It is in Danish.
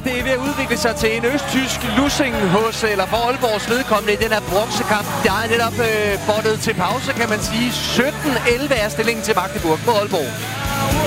det er ved at udvikle sig til en østtysk lussing hos, eller for Aalborgs vedkommende i den her bronzekamp. Der er netop bottet til pause, kan man sige. 17-11 er stillingen til Magdeburg på Aalborg.